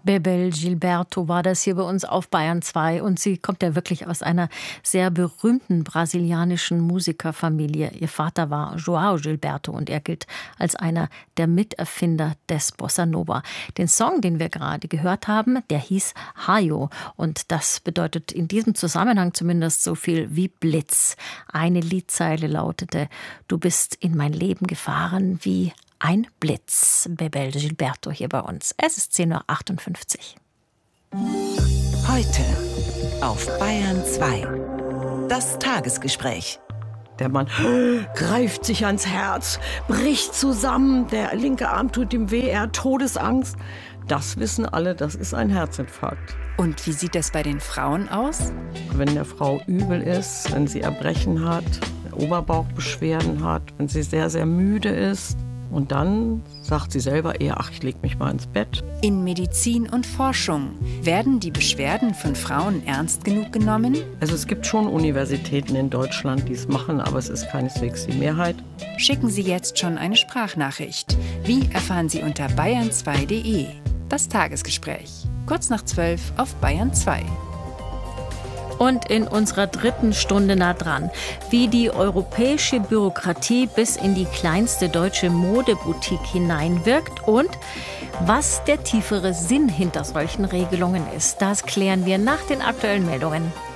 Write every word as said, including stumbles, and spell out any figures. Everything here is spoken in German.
Bebel Gilberto war das hier bei uns auf Bayern zwei und sie kommt ja wirklich aus einer sehr berühmten brasilianischen Musikerfamilie. Ihr Vater war João Gilberto und er gilt als einer der Miterfinder des Bossa Nova. Den Song, den wir gerade gehört haben, der hieß Raio und das bedeutet in diesem Zusammenhang zumindest so viel wie Blitz. Eine Liedzeile lautete: Du bist in mein Leben gefahren wie ein Blitz. Bebel Gilberto hier bei uns. Es ist zehn Uhr achtundfünfzig. Heute auf Bayern zwei. Das Tagesgespräch. Der Mann greift sich ans Herz, bricht zusammen, der linke Arm tut ihm weh, er hat Todesangst. Das wissen alle, das ist ein Herzinfarkt. Und wie sieht das bei den Frauen aus? Wenn der Frau übel ist, wenn sie Erbrechen hat, Oberbauchbeschwerden hat, wenn sie sehr, sehr müde ist. Und dann sagt sie selber eher, ach, ich leg mich mal ins Bett. In Medizin und Forschung werden die Beschwerden von Frauen ernst genug genommen? Also es gibt schon Universitäten in Deutschland, die es machen, aber es ist keineswegs die Mehrheit. Schicken Sie jetzt schon eine Sprachnachricht. Wie erfahren Sie unter bayern zwei punkt de? Das Tagesgespräch. Kurz nach zwölf auf Bayern zwei. Und in unserer dritten Stunde nah dran, wie die europäische Bürokratie bis in die kleinste deutsche Modeboutique hineinwirkt und was der tiefere Sinn hinter solchen Regelungen ist. Das klären wir nach den aktuellen Meldungen.